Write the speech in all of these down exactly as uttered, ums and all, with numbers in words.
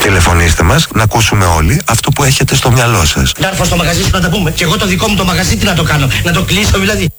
Τηλεφωνήστε μας να ακούσουμε όλοι αυτό που έχετε στο μυαλό σας. Να έρθω στο μαγαζί σου να τα πούμε. Και εγώ το δικό μου το μαγαζί τι να το κάνω, να το κλείσω δηλαδή.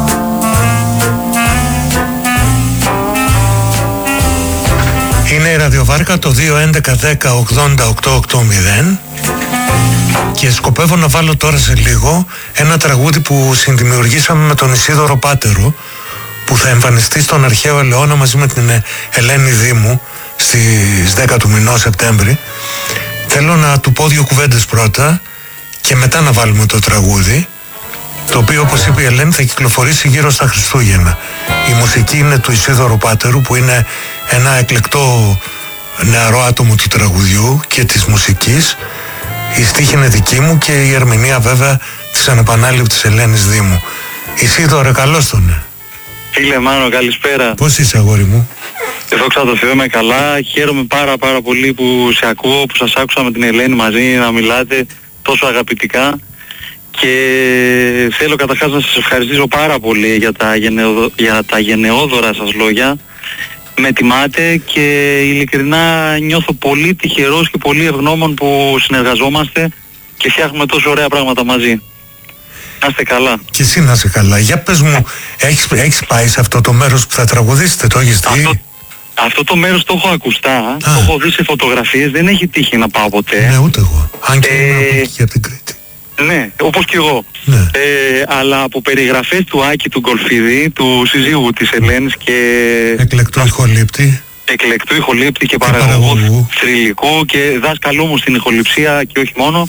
Είναι η ραδιοβάρκα το δύο έντεκα δέκα ογδόντα οκτώ ογδόντα και σκοπεύω να βάλω τώρα σε λίγο ένα τραγούδι που συνδημιουργήσαμε με τον Ισίδωρο Πάτερο, που θα εμφανιστεί στον Αρχαίο Ελαιώνα μαζί με την Ελένη Δήμου στις δέκα του μηνός Σεπτέμβρη. Θέλω να του πω δύο κουβέντες πρώτα και μετά να βάλουμε το τραγούδι, το οποίο, όπως είπε η Ελένη, θα κυκλοφορήσει γύρω στα Χριστούγεννα. Η μουσική είναι του Ισίδωρου Πάτερου, που είναι ένα εκλεκτό νεαρό άτομο του τραγουδιού και της μουσικής. Η στίχη είναι δική μου και η ερμηνεία βέβαια της ανεπανάληπτης Ελένης Δήμου. Ισίδωρε, καλώς τον. Φίλε Μάνο, καλησπέρα. Πώς είσαι, αγόρι μου? Δόξα τω Θεώ, είμαι καλά. Χαίρομαι πάρα πάρα πολύ που σε ακούω, που σας άκουσα με την Ελένη μαζί να μιλάτε τόσο αγαπητικά. Και θέλω καταρχάς να σας ευχαριστήσω πάρα πολύ για τα, γενεοδο... για τα γενναιόδωρα σας λόγια. Με τιμάτε και ειλικρινά νιώθω πολύ τυχερός και πολύ ευγνώμων που συνεργαζόμαστε και φτιάχνουμε τόσο ωραία πράγματα μαζί. Να είστε καλά. Και εσύ να είσαι καλά. Για πες μου, έχεις, έχεις πάει σε αυτό το μέρος που θα τραγουδήσετε, το έχεις δει? Αυτό, αυτό το μέρος το έχω ακουστά, Α. το έχω δει σε φωτογραφίες, δεν έχει τύχει να πάω ποτέ. Ναι, ούτε εγώ. Αν και ε, είμαι από εκεί, από την Κρήτη. Ναι, όπως και εγώ. Ναι. Ε, αλλά από περιγραφές του Άκη του Γκολφίδη, του συζύγου της Ελένης και... Εκλεκτού ηχολήπτη. Εκλεκτού ηχολήπτη και, και παραγωγού, παραγωγού θρυλικού και δάσκαλού μου στην ηχοληψία και όχι μόνο.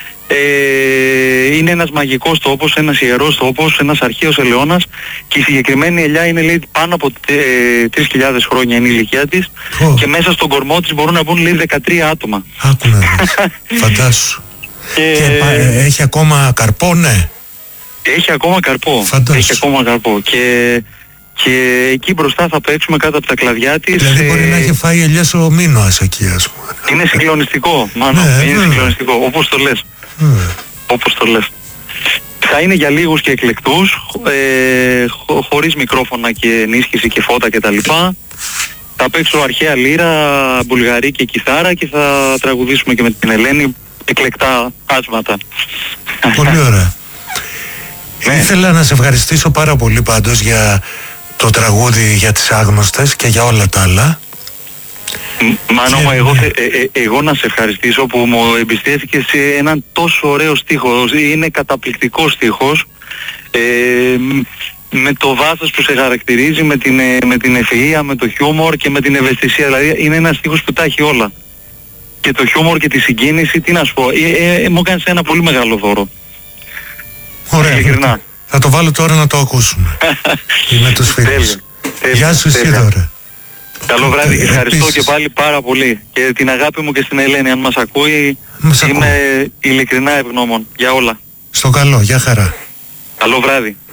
Ε, είναι ένας μαγικός τόπος, ένας ιερός τόπος, ένας αρχαίος ελαιώνας και η συγκεκριμένη ελιά είναι, λέει, πάνω από ε, τρεις χιλιάδες χρόνια είναι η ηλικία της oh. και μέσα στον κορμό της μπορούν να μπουν, λέει, δεκατρία άτομα. Άκου να δεις. Φαντάσου. Και, και ε, έχει ακόμα καρπό, ναι. Έχει ακόμα καρπό. Φαντάσου. Έχει ακόμα καρπό. Και, και εκεί μπροστά θα παίξουμε κάτω από τα κλαδιά της. Δηλαδή ε, μπορεί να έχει φάει ελιές ο Μίνωας εκεί, ας πούμε. Είναι συγκλονιστικό, μάλλον. Ναι, είναι ναι. συγκλονιστικό, όπως το λες. Mm. Όπως το λες. Θα είναι για λίγους και εκλεκτούς, ε, χω, χωρίς μικρόφωνα και ενίσχυση και φώτα κτλ. Θα παίξω αρχαία λύρα, μπουλγαρί και κιθάρα και θα τραγουδήσουμε και με την Ελένη εκλεκτά άσματα. Πολύ ωραία. Ναι. Ήθελα να σε ευχαριστήσω πάρα πολύ πάντως για το τραγούδι για τις άγνωστες και για όλα τα άλλα. Μάνο μου, εγώ, ε, ε, εγώ να σε ευχαριστήσω που μου εμπιστεύτηκες σε έναν τόσο ωραίο στίχο. Είναι καταπληκτικός στίχος, ε, με το βάθος που σε χαρακτηρίζει, με την, με την ευφυΐα, με το χιούμορ και με την ευαισθησία. Δηλαδή είναι ένας στίχος που τα έχει όλα. Και το χιούμορ και τη συγκίνηση, τι να σου πω, ε, ε, μου έκανες ένα πολύ μεγάλο δώρο. Ωραία, θα, θα το βάλω τώρα να το ακούσουμε. Με τους φίλους. Γεια σου Ισίδωρε. Καλό βράδυ και ευχαριστώ επίσης. Και πάλι πάρα πολύ. Και την αγάπη μου και στην Ελένη, αν μας ακούει, μας είμαι ακούει. ειλικρινά ευγνώμων για όλα. Στο καλό, γεια χαρά. Καλό βράδυ.